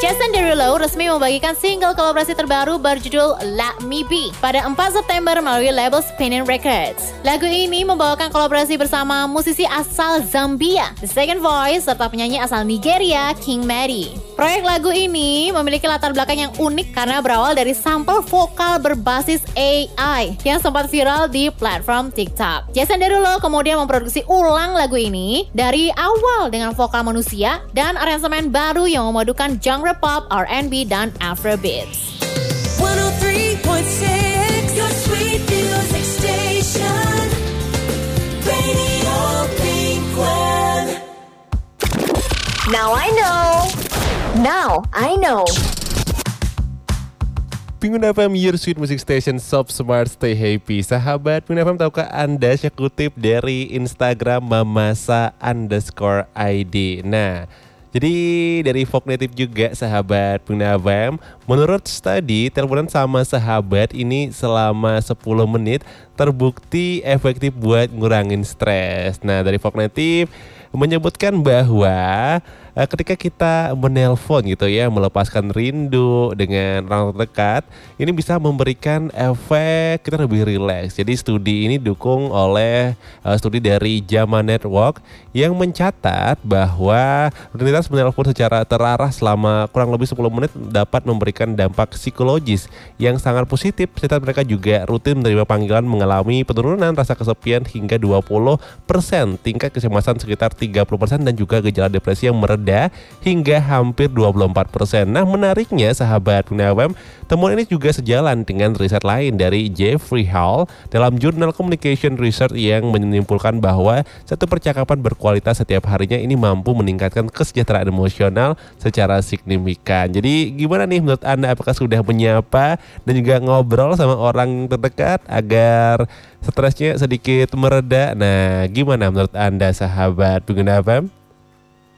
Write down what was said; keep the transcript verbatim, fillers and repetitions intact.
Jason Derulo resmi membagikan single kolaborasi terbaru berjudul Let Me Be pada empat September melalui label Spinnin' Records. Lagu ini membawakan kolaborasi bersama musisi asal Zambia, The Second Voice, serta penyanyi asal Nigeria, King Mady. Proyek lagu ini memiliki latar belakang yang unik karena berawal dari sampel vokal berbasis A I yang sempat viral di platform TikTok. Jason Derulo kemudian memproduksi ulang lagu ini dari awal dengan vokal manusia dan aransemen baru yang memadukan genre pop, R and B, dan Afrobeats. one oh three point six, your sweet music station, Radio Pinkland. Now I know. Now I know. Pengguna F M, your sweet music station, Sob Smart, stay happy. Sahabat Pengguna F M, tahukah Anda, saya kutip dari Instagram mamasa underscore id. Nah, jadi dari Vogue Native juga, sahabat Pengguna F M, menurut studi teleponan sama sahabat ini selama sepuluh menit terbukti efektif buat ngurangin stres. Nah, dari Vogue Native menyebutkan bahwa uh, ketika kita menelpon gitu ya, melepaskan rindu dengan orang terdekat, ini bisa memberikan efek kita lebih rileks. Jadi studi ini didukung oleh uh, studi dari Jama Network yang mencatat bahwa rutinitas menelpon secara terarah selama kurang lebih sepuluh menit dapat memberikan dampak psikologis yang sangat positif. Serta mereka juga rutin menerima panggilan mengalami penurunan rasa kesepian hingga dua puluh persen, tingkat kecemasan sekitar tiga puluh persen, dan juga gejala depresi yang mereda hingga hampir dua puluh empat persen. Nah, menariknya sahabat Pengguna F M, temuan ini juga sejalan dengan riset lain dari Jeffrey Hall dalam jurnal Communication Research yang menyimpulkan bahwa satu percakapan berkualitas setiap harinya ini mampu meningkatkan kesejahteraan emosional secara signifikan. Jadi gimana nih menurut Anda, apakah sudah menyapa dan juga ngobrol sama orang terdekat agar stresnya sedikit mereda? Nah, gimana menurut Anda sahabat Pengguna F M?